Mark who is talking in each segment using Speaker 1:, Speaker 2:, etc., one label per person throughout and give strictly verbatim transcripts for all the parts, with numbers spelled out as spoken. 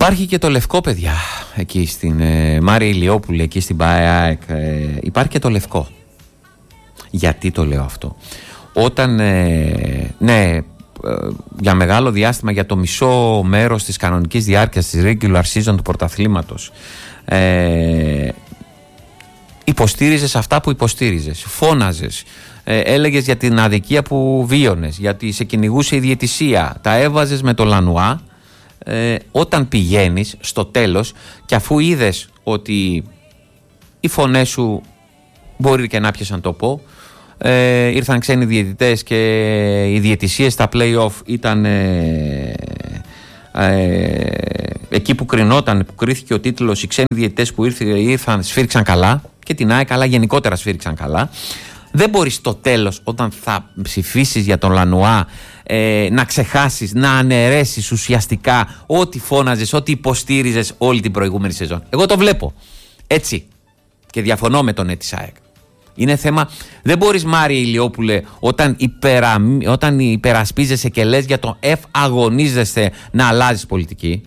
Speaker 1: Υπάρχει και το λευκό, παιδιά, εκεί στην ε, Μάρια Ηλιόπουλη, εκεί στην ΠΑΕΑΕΚ. Ε, υπάρχει και το λευκό. Γιατί το λέω αυτό? Όταν, ε, ναι, ε, για μεγάλο διάστημα, για το μισό μέρος της κανονικής διάρκειας της regular season του πρωταθλήματος, ε, υποστήριζες αυτά που υποστήριζες, φώναζες, ε, έλεγες για την αδικία που βίωνες, γιατί σε κυνηγούσε η διαιτησία, τα έβαζες με το Λανουά. Ε, όταν πηγαίνεις στο τέλος και αφού είδες ότι οι φωνές σου μπορεί και να πιασαν τόπο, ε, ήρθαν ξένοι διαιτητές και οι διαιτησίες στα play-off ήταν ε, ε, εκεί που κρινόταν, που κρίθηκε ο τίτλος, οι ξένοι διαιτητές που ήρθαν, ήρθαν σφίριξαν καλά και την ΑΕΚ, αλλά γενικότερα σφίριξαν καλά. Δεν μπορείς στο τέλος, όταν θα ψηφίσεις για τον Λανουά, ε, να ξεχάσεις, να αναιρέσεις ουσιαστικά ό,τι φώναζες, ό,τι υποστήριζες όλη την προηγούμενη σεζόν. Εγώ το βλέπω έτσι και διαφωνώ με τον ναι της ΑΕΚ. Είναι θέμα, δεν μπορείς, Μάρια Ηλιόπουλε, όταν, υπερα, όταν υπερασπίζεσαι και λες για τον F αγωνίζεσαι, να αλλάζεις πολιτική.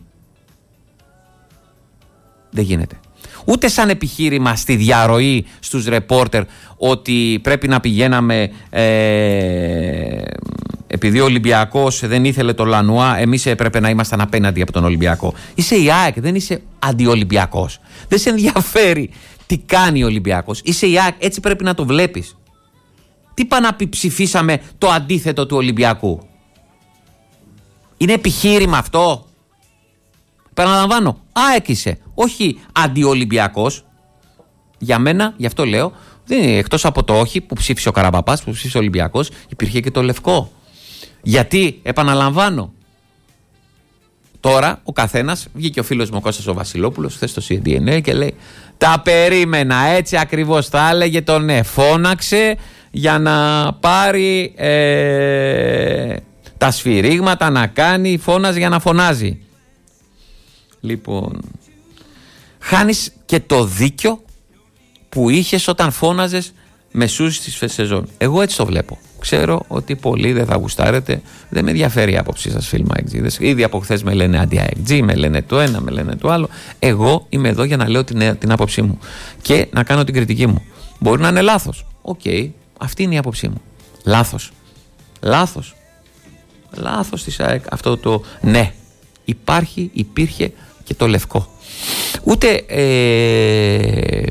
Speaker 1: Δεν γίνεται. Ούτε σαν επιχείρημα στη διαρροή στους ρεπόρτερ ότι πρέπει να πηγαίναμε ε, επειδή ο Ολυμπιακός δεν ήθελε το Λανουά, εμείς έπρεπε να ήμασταν απέναντι από τον Ολυμπιακό. Είσαι η ΑΕΚ, δεν είσαι αντιολυμπιακός. Δεν σε ενδιαφέρει τι κάνει ο Ολυμπιακός. Είσαι η ΑΕΚ, έτσι πρέπει να το βλέπεις. Τι πά να πει ψηφίσαμε το αντίθετο του Ολυμπιακού? Είναι επιχείρημα αυτό? Παραλαμβάνω, ΑΕΚ είσαι, όχι αντιολυμπιακός. Για μένα, γι' αυτό λέω, δεν είναι, εκτός από το όχι που ψήφισε ο Καραμπαπάς, που ψήφισε ο Ολυμπιακός, υπήρχε και το λευκό. Γιατί, επαναλαμβάνω, τώρα ο καθένας, βγήκε ο φίλος μου ο Κώστας ο Βασιλόπουλος χθες στο σι ντι εν έι και λέει, τα περίμενα, έτσι ακριβώς τα έλεγε, τον ναι, φώναξε για να πάρει ε, τα σφυρίγματα, να κάνει, φώναζε για να φωνάζει. Λοιπόν, χάνεις και το δίκιο που είχες όταν φώναζες μεσούς της σεζόν. Εγώ έτσι το βλέπω. Ξέρω ότι πολλοί δεν θα γουστάρετε, δεν με ενδιαφέρει η άποψή σας, φίλοι μαεκτζίδες. Ήδη από χθες με λένε αντι-αεκτζή, με λένε το ένα, με λένε το άλλο. Εγώ είμαι εδώ για να λέω την, την άποψή μου και να κάνω την κριτική μου. Μπορεί να είναι λάθος. Οκ, okay, αυτή είναι η άποψή μου. Λάθος. Λάθος. Λάθος της ΑΕΚ αυτό το ναι. Υπάρχει, υπήρχε και το λευκό. Ούτε ε,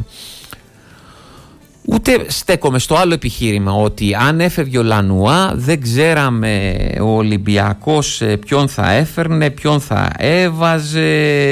Speaker 1: ούτε στέκομαι στο άλλο επιχείρημα ότι αν έφευγε ο Λανουά δεν ξέραμε ο Ολυμπιακός ποιον θα έφερνε, ποιον θα έβαζε,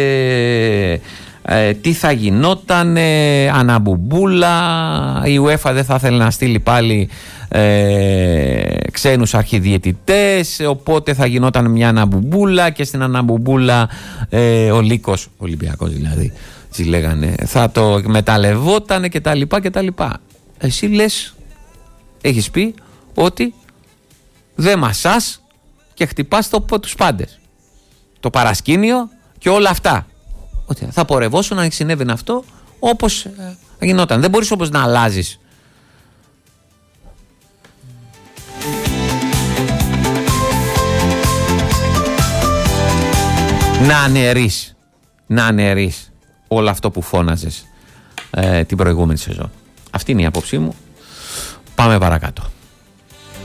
Speaker 1: ε, τι θα γινόταν, ε, αναμπουμπούλα, η UEFA δεν θα ήθελε να στείλει πάλι ε, ξένους αρχιδιαιτητές, οπότε θα γινόταν μια αναμπουμπούλα και στην αναμπουμπούλα ε, ο Λύκος, ο Ολυμπιακός δηλαδή, τι λέγανε, θα το εκμεταλλευότανε και τα λοιπά και τα λοιπά. Εσύ λες, έχεις πει ότι δεν μασάς και χτυπάς το, τους πάντες, το παρασκήνιο και όλα αυτά, ότι θα πορευόσουν αν συνέβαινε αυτό όπως ε, γινόταν. Δεν μπορείς όπως να αλλάζεις. Να αναιρείς, να αναιρείς όλο αυτό που φώναζες ε, την προηγούμενη σεζόν. Αυτή είναι η άποψή μου. Πάμε παρακάτω.